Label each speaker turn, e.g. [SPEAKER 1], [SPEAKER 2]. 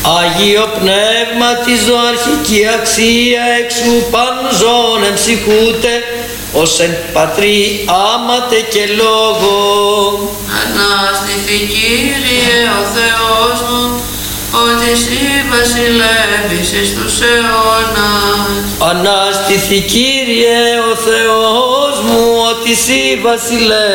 [SPEAKER 1] Άγιο Πνεύμα της ζωαρχική αξία εξού παν ζών εμψυχούτε, ως εν πατρί άματε και λόγο.
[SPEAKER 2] Ανάστηθη Κύριε ο Θεός μου, ότι εσύ βασιλεύεις εις τους αιώνας.
[SPEAKER 1] Ανάστηθη Κύριε ο Θεός μου, ότι εσύ βασιλεύεις